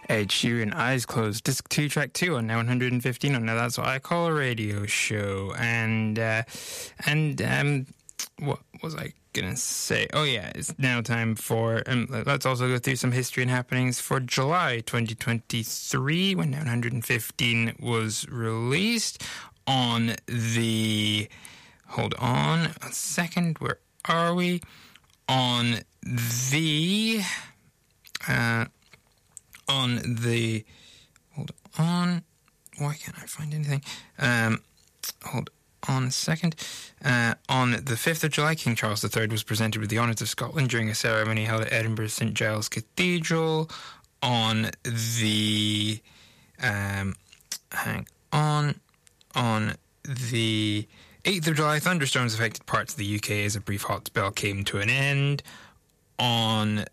Ed Sheeran, Eyes Closed, Disc 2, Track 2 on Now 115 on Now That's What I Call a Radio Show. And what was I gonna say? Oh yeah, it's now time for, let's also go through some history and happenings for July 2023, when Now 115 was released on the, hold on a second, where are we? On the, hold on, why can't I find anything? Hold on a second. On the 5th of July, King Charles III was presented with the honours of Scotland during a ceremony held at Edinburgh St Giles Cathedral. On the, on the 8th of July, thunderstorms affected parts of the UK as a brief hot spell came to an end. On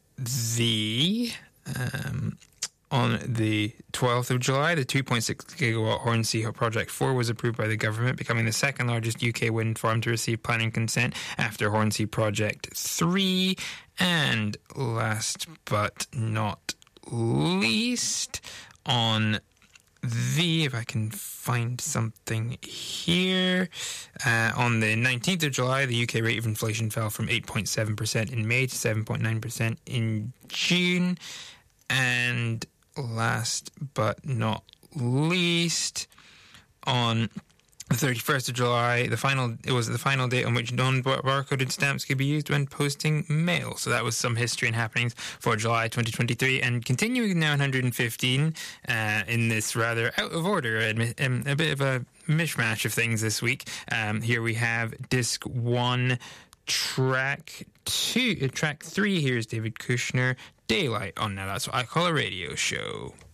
the 12th of July, the 2.6 gigawatt Hornsea Project 4 was approved by the government, becoming the second largest UK wind farm to receive planning consent after Hornsea Project 3. And last but not least, on the, if I can find something here, on the 19th of July, the UK rate of inflation fell from 8.7% in May to 7.9% in June. And last but not least, on the 31st of July, it was the final date on which non-barcoded stamps could be used when posting mail. So that was some history and happenings for July 2023. And continuing now 115, in this rather out of order, a bit of a mishmash of things this week. Here we have Disc 1, Track 2, Track 3. Here's David Kushner, Daylight on Now That's What I Call a Radio Show.